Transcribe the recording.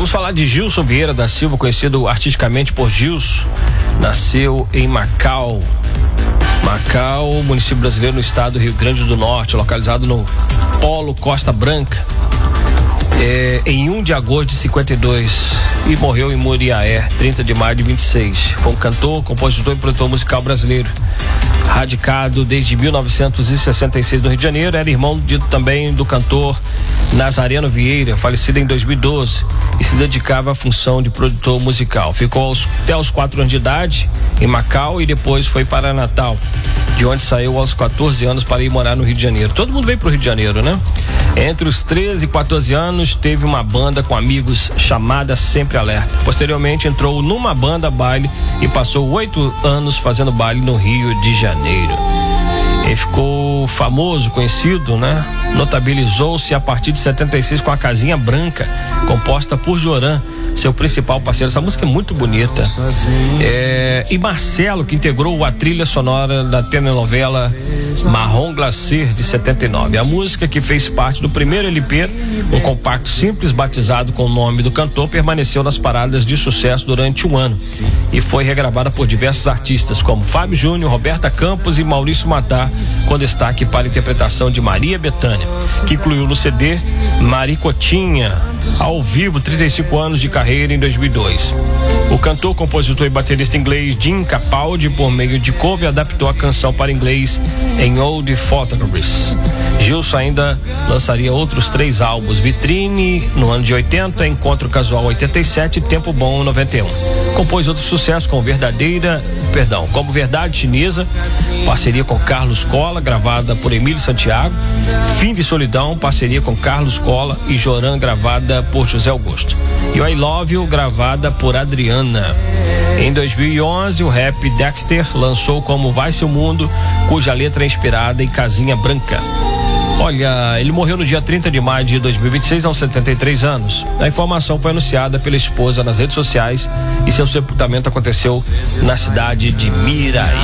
Vamos falar de Gilson Vieira da Silva, conhecido artisticamente por Gilson. Nasceu em Macau, município brasileiro no estado do Rio Grande do Norte, localizado no Polo Costa Branca, em 1 de agosto de 52, e morreu em Muriaé, 30 de maio de 26. Foi um cantor, compositor e produtor musical brasileiro, radicado desde 1966 no Rio de Janeiro. Era irmão também do cantor Nazareno Vieira, falecido em 2012, e se dedicava à função de produtor musical. Ficou até os 4 anos de idade em Macau e depois foi para Natal, de onde saiu aos 14 anos para ir morar no Rio de Janeiro. Todo mundo veio pro Rio de Janeiro, né? Entre os 13 e 14 anos teve uma banda com amigos chamada Sempre Alerta. Posteriormente entrou numa banda baile e passou 8 anos fazendo baile no Rio de Janeiro. Ele ficou famoso, conhecido, né? Notabilizou-se a partir de 76 com a Casinha Branca, composta por Joran, seu principal parceiro. Essa música é muito bonita. E Marcelo, que integrou a trilha sonora da telenovela Marrom Glacé de 79. A música, que fez parte do primeiro LP, um compacto simples batizado com o nome do cantor, permaneceu nas paradas de sucesso durante um ano e foi regravada por diversos artistas como Fábio Júnior, Roberta Campos e Maurício Matar, com destaque para a interpretação de Maria Bethânia, que incluiu no CD Maricotinha, ao vivo, 35 anos de carreira em 2002. O cantor, compositor e baterista inglês Jim Capaldi, por meio de cover, adaptou a canção para inglês em Old Photographs. Gilson ainda lançaria outros 3 álbuns: Vitrine no ano de 80, Encontro Casual 87 e Tempo Bom 91. Compôs outro sucesso como Verdade Chinesa, parceria com Carlos Cola, gravada por Emílio Santiago. Fim de Solidão, parceria com Carlos Cola e Joran, gravada por José Augusto. E I Love You, gravada por Adriana. Em 2011, o rap Dexter lançou Como Vai Seu Mundo, cuja letra é inspirada em Casinha Branca. Olha, ele morreu no dia 30 de maio de 2026, aos 73 anos. A informação foi anunciada pela esposa nas redes sociais e seu sepultamento aconteceu na cidade de Miraí.